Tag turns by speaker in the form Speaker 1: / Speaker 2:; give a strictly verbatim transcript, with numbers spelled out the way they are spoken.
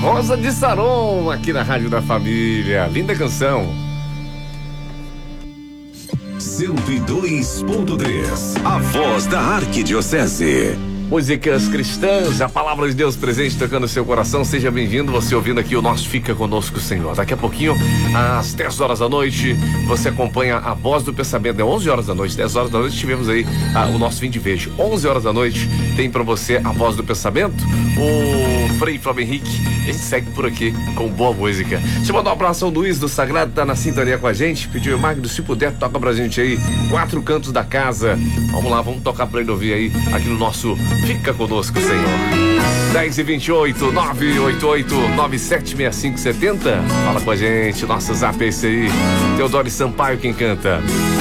Speaker 1: Rosa de Saron, aqui na Rádio da Família. Linda canção.
Speaker 2: cento e dois ponto três, a voz da Arquidiocese.
Speaker 1: Músicas cristãs, a palavra de Deus presente tocando o seu coração. Seja bem-vindo, você ouvindo aqui o nosso Fica Conosco, Senhor. Daqui a pouquinho, às dez horas da noite, você acompanha a Voz do Pensamento. É onze horas da noite, dez horas da noite tivemos aí ah, o nosso Fim de Verde. onze horas da noite tem pra você a Voz do Pensamento. O Frei Flávio Henrique, a gente segue por aqui com boa música. Deixa eu mandar um abraço ao Luiz do Sagrado, tá na sintonia com a gente. Pediu, Magno, se puder, toca pra gente aí Quatro Cantos da Casa. Vamos lá, vamos tocar pra ele ouvir aí aqui no nosso Fica Conosco, Senhor. dez e vinte e oito, nove oito oito, nove sete seis cinco sete zero. Fala com a gente, nosso zap é esse aí. Teodoro Sampaio quem canta.